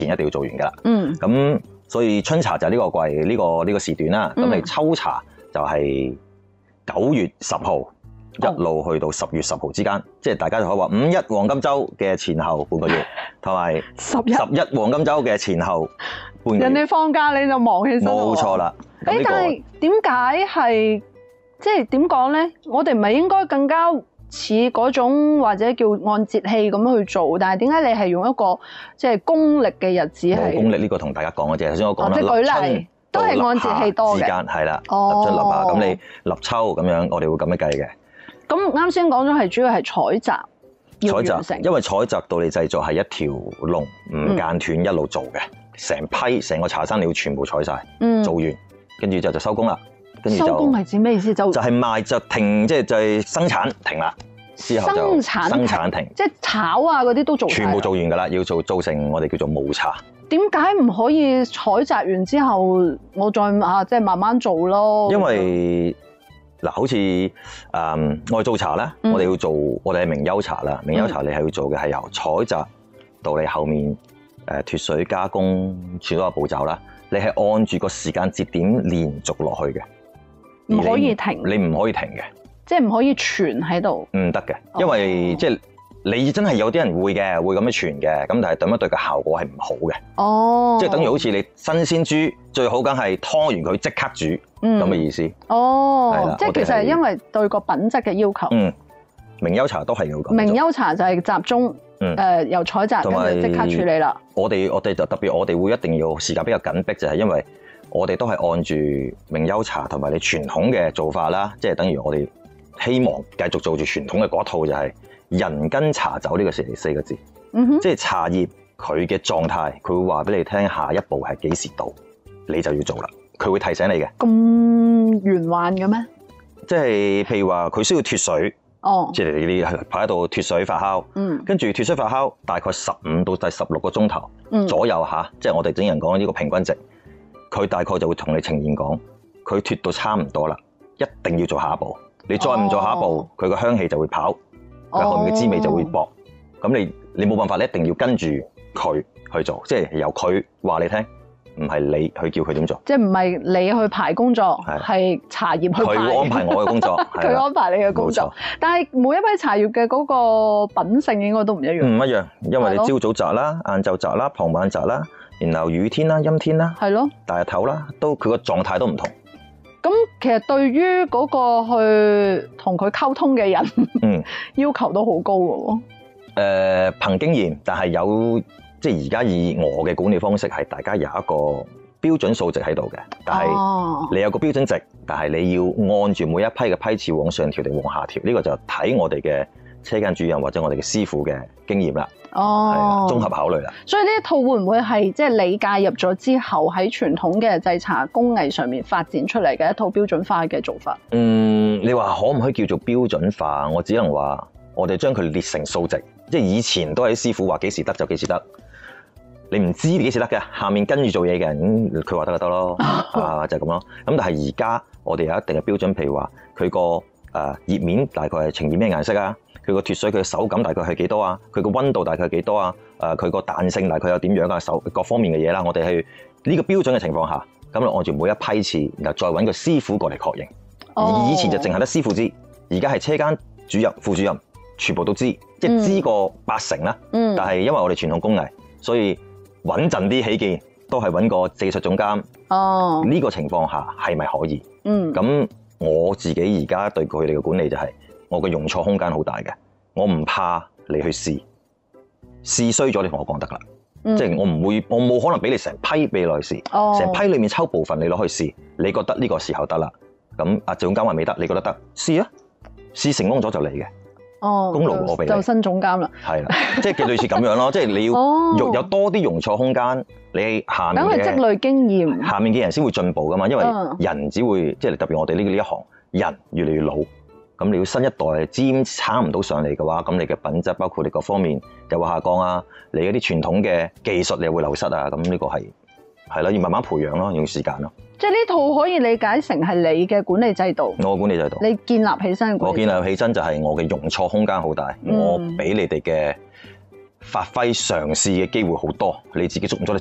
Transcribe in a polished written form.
前一定要做完㗎啦。咁所以春茶就係呢個季呢個時段啦。咁你秋茶就係9月10號一路去到10月10號之間，即係大家就可以話5一黃金週嘅前後半個月，同埋11黃金週嘅前後半個月。 人哋放假你就忙起身。冇錯啦。 但係點解係即係點講咧？我哋唔係應該更加似嗰種或者叫按節氣咁樣去做，但係點解你係用一個即係公曆嘅日子係？ 冇公曆呢個同大家講嘅啫。頭先我講啦， 即係舉例都係按節氣多嘅。 時間係啦，立春立夏咁你立秋咁樣，我哋會咁樣計嘅。 咁啱先講咗係主要係採集要完成， 因為採集到你製作係一條龍唔間斷一路做嘅，成個茶山你要全部採晒，做完跟住就收工啦。 收工係指咩意思？就係賣就停，即係就係生產停啦。之後就生產停， 即係炒啊嗰啲都做晒， 全部做完㗎啦，要做成我哋叫做無茶。 點解唔可以採集完之後我再即係慢慢做咯？ 因為嗱，好似我哋做茶咧，我哋要做我哋係明優茶啦。明優茶你係要做嘅係由採集到你後面脫水加工全部步驟啦。你係按住個時間節點連續落去嘅， 唔可以停。 你唔可以停嘅， 即係唔可以存喺度。 唔得嘅，因為即係你真係有啲人會咁樣存嘅，咁但係對一對嘅效果係唔好嘅。即係等於好似你新鮮豬最好梗係劏完佢即刻煮咁嘅意思。係啦， 即係其實係因為對個品質嘅要求。 明優茶都係要咁。 明優茶就係集中由採集跟住即刻處理啦。我哋就特別，我哋會一定要時間比較緊迫，就係因為我哋都係按住明優茶同埋你傳統嘅做法啦，即係等於我哋希望繼續做住傳統嘅嗰套，就係人跟茶走呢個4個字。即係茶葉佢嘅狀態，佢會話俾你聽下一步係幾時到，你就要做啦。佢會提醒你嘅。 咁玄幻嘅咩？ 即係譬如話佢需要脫水。即係你擺喺度脫水發酵，跟住脫水發酵大概15到16個鐘頭左右嚇，即係我哋整人講呢個平均值，佢大概就會同你呈現講，佢脫到差唔多啦，一定要做下一步。你再唔做下一步，佢個香氣就會跑，佢後面嘅滋味就會薄。咁你冇辦法，你一定要跟住佢去做，即係由佢話你聽。唔係你去叫佢點做， 即係唔係你去排工作，係茶葉去排。 佢會安排我嘅工作， 佢安排你嘅工作。但係每一批茶葉嘅嗰個品性應該都唔一樣。 唔一樣，因為你朝早摘啦、晏晝摘啦、傍晚摘啦，然後雨天啦、陰天啦， 係咯， 大日頭啦，都佢個狀態都唔同。 咁其實對於嗰個去同佢溝通嘅人，要求都好高嘅喎。 憑經驗，但係有。即係而家以我嘅管理方式係大家有一個標準數值喺度嘅，但係你有個標準值，但係你要按住每一批嘅批次往上調定往下調，呢個就睇我哋嘅車間主任或者我哋嘅師傅嘅經驗啦。係啦，綜合考慮啦。 所以呢一套會唔會係即係你介入咗之後喺傳統嘅製茶工藝上面發展出嚟嘅一套標準化嘅做法？ 你話可唔可以叫做標準化？我只能話我哋將佢列成數值，即係以前都係師傅話幾時得就幾時得。你唔知你幾時得嘅，下面跟住做嘢嘅人，佢話得就得咯，就係咁咯。咁但係而家我哋有一定嘅標準，譬如話佢個葉面大概係呈現咩顏色啊？佢個脫水佢嘅手感大概係幾多啊？佢個溫度大概係幾多啊？佢個彈性大概有點樣啊？各方面嘅嘢啦，我哋係呢個標準嘅情況下，咁就按住每一批次，然後再揾個師傅過嚟確認。而以前就淨係得師傅知，而家係車間主任、副主任全部都知，即係知過80%啦。但係因為我哋傳統工藝，所以穩陣啲起見，都係揾個技術總監。呢個情況下係咪可以？咁我自己而家對佢哋嘅管理就係，我嘅容錯空間好大嘅，我唔怕你去試衰咗，你同我講得啦。即係我冇可能俾你成批俾你落去試，成批裏面抽部分你攞去試，你覺得呢個時候得啦，咁阿總監話未得，你覺得得，試啊，試成功咗就你嘅。功勞我俾你， 就新總監啦。係啦，即係類似咁樣咯，即係你要有多啲容錯空間，你下面嘅等佢積累經驗， 下面嘅人先會進步噶嘛，因為人只會即係特別我哋呢一行人越嚟越老，咁你要新一代尖撐唔到上嚟嘅話，咁你嘅品質包括你各方面又會下降啊，你嗰啲傳統嘅技術你又會流失啊，咁呢個係啦，要慢慢培養咯，用時間咯。 即係呢套可以理解成係你嘅管理制度。 我嘅管理制度。 你建立起身嘅管理制度。 我建立起身就係我嘅容錯空間好大，我俾你哋嘅發揮嘗試嘅機會好多，你自己捉唔捉得